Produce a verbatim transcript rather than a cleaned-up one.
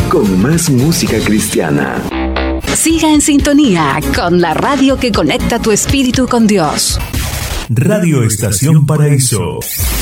con más música cristiana. Siga en sintonía con la radio que conecta tu espíritu con Dios. Radio Estación Paraíso.